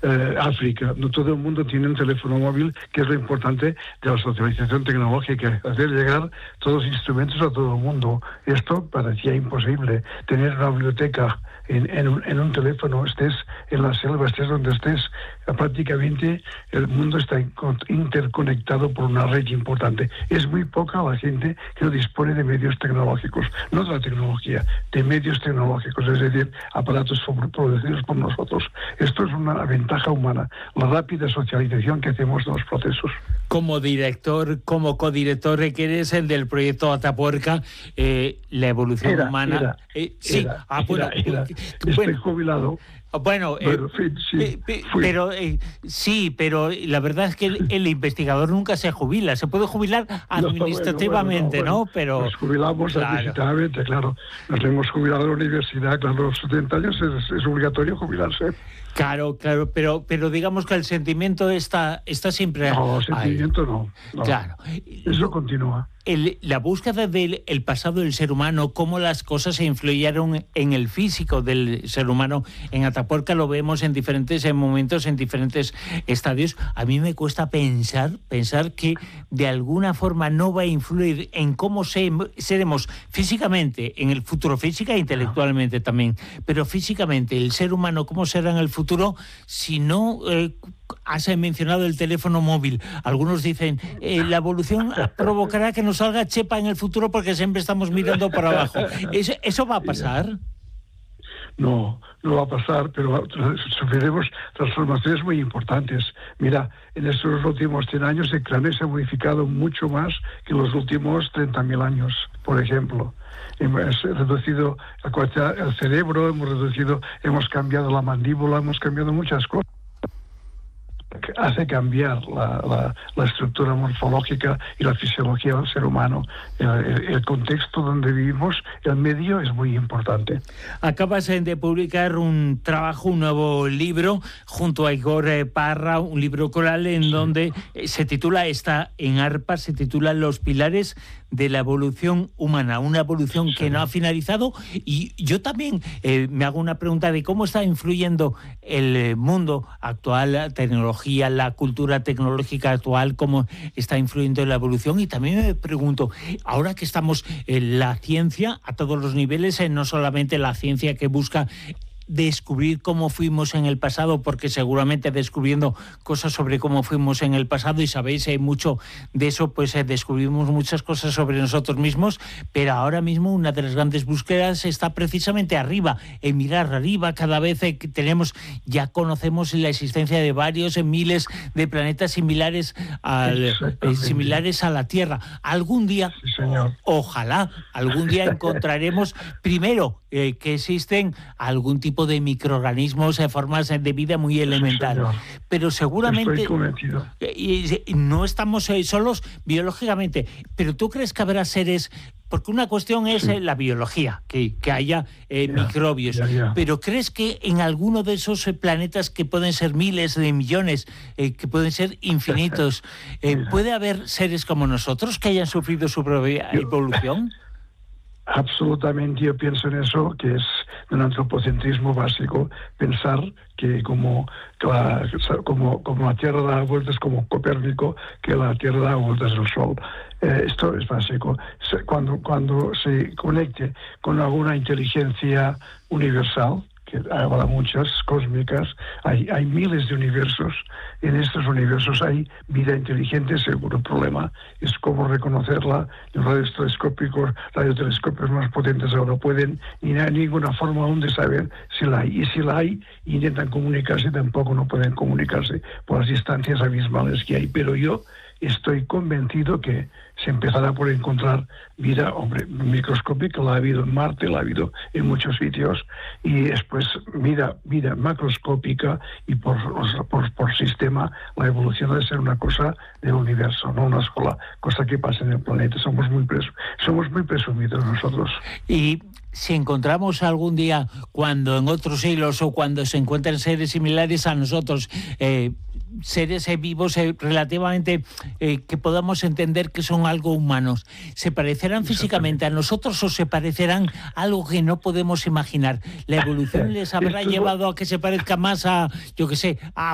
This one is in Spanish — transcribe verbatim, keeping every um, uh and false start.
eh, África. No todo el mundo tiene un teléfono móvil, que es lo importante de la socialización tecnológica, hacer llegar todos los instrumentos a todo el mundo. Esto parecía imposible. Tener una biblioteca en, en, un, en un teléfono, estés en la selva, estés donde estés, prácticamente el mundo está interconectado por una red importante. Es muy poca la gente que no dispone de medios tecnológicos, no de la tecnología, de medios tecnológicos, es decir, aparatos producidos por nosotros. Esto es una ventaja humana, la rápida socialización que hacemos de los procesos. Como director, como codirector, que eres el del proyecto Atapuerca, eh, la evolución era, humana... Era, eh, sí, era, ah, bueno, era, era. Estoy bueno, jubilado. Bueno, eh, Bueno, sí, sí, eh, eh, pero eh, sí, pero la verdad es que el, el investigador nunca se jubila. Se puede jubilar administrativamente, no, bueno, bueno, ¿no? bueno, Pero nos jubilamos claro. administrativamente, claro. Nos hemos jubilado de la universidad, claro, a los setenta años es, es obligatorio jubilarse. Claro, claro, pero pero digamos que el sentimiento está está siempre No, el sentimiento no, no. Claro. Eso continúa. El, la búsqueda del el pasado del ser humano, cómo las cosas se influyeron en el físico del ser humano. En Atapuerca lo vemos en diferentes en momentos, en diferentes estadios. A mí me cuesta pensar, pensar que de alguna forma no va a influir en cómo se, seremos físicamente en el futuro, física e intelectualmente también, pero físicamente el ser humano, cómo será en el futuro si no... Eh, has mencionado el teléfono móvil. Algunos dicen, eh, la evolución provocará que nos salga chepa en el futuro porque siempre estamos mirando para abajo. ¿Eso, eso va a pasar? No, no va a pasar, pero sufriremos transformaciones muy importantes. Mira, en estos últimos cien años el cráneo se ha modificado mucho más que en los últimos treinta mil años, por ejemplo. Hemos reducido el cerebro, hemos reducido, hemos cambiado la mandíbula, hemos cambiado muchas cosas. Hace cambiar la, la, la estructura morfológica y la fisiología del ser humano. El, el, el contexto donde vivimos, el medio es muy importante. Acabas de publicar un trabajo, un nuevo libro, junto a Igor Parra, un libro coral en sí. donde se titula, está en ARPA, se titula Los pilares de la evolución humana, una evolución sí. que no ha finalizado. Y yo también eh, me hago una pregunta de cómo está influyendo el mundo actual, la tecnología, la cultura tecnológica actual, cómo está influyendo en la evolución. Y también me pregunto, ahora que estamos en la ciencia a todos los niveles, eh, no solamente la ciencia que busca descubrir cómo fuimos en el pasado, porque seguramente descubriendo cosas sobre cómo fuimos en el pasado, y sabéis, hay mucho de eso, pues eh, descubrimos muchas cosas sobre nosotros mismos, pero ahora mismo una de las grandes búsquedas está precisamente arriba, en mirar arriba. Cada vez eh, que tenemos, ya conocemos la existencia de varios eh, miles de planetas similares, al, eh, similares a la Tierra. Algún día, sí, señor. O, ojalá, algún día encontraremos, primero, eh, que existen algún tipo de microorganismos en formas de vida muy elemental, sí, pero seguramente estoy convencido. Y, y no estamos eh, solos biológicamente, pero ¿tú crees que habrá seres? Porque una cuestión es sí. eh, la biología, que, que haya eh, yeah, microbios, yeah, yeah. pero ¿crees que en alguno de esos eh, planetas que pueden ser miles de millones, eh, que pueden ser infinitos, eh, yeah. puede haber seres como nosotros que hayan sufrido su propia Yo... evolución? Absolutamente, yo pienso en eso, que es un antropocentrismo básico, pensar que como, que la, como, como la Tierra da vueltas, como Copérnico, que la Tierra da vueltas al Sol. Eh, esto es básico. Cuando, cuando se conecte con alguna inteligencia universal, que habrá muchas, cósmicas, hay, hay miles de universos. En estos universos hay vida inteligente, seguro. El problema es cómo reconocerla. Los radiotelescópicos, radiotelescopios más potentes ahora pueden, y no hay ninguna forma aún de saber si la hay. Y si la hay, intentan comunicarse, tampoco no pueden comunicarse por las distancias abismales que hay. Pero yo estoy convencido que se empezará por encontrar vida, hombre, microscópica, la ha habido en Marte, la ha habido en muchos sitios, y después vida, vida macroscópica, y por, por, por sistema la evolución debe ser una cosa del universo, no una sola cosa que pasa en el planeta. Somos muy, presu somos muy presumidos nosotros. Y si encontramos algún día, cuando en otros siglos o cuando se encuentran seres similares a nosotros, eh, seres eh, vivos eh, relativamente eh, que podamos entender que son algo humanos, ¿se parecerán físicamente a nosotros o se parecerán a algo que no podemos imaginar? ¿La evolución les habrá llevado a que se parezca más a, yo qué sé, a